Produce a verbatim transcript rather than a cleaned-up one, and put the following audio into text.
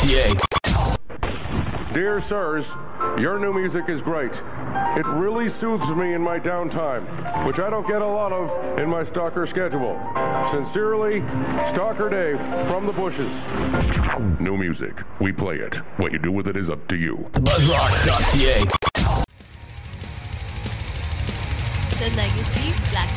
Dear sirs, your new music is great. It really soothes me in my downtime, which I don't get a lot of in my stalker schedule. Sincerely, Stalker Dave from the bushes. New music. We play it. What you do with it is up to you. buzzrock dot c a The Legacy Black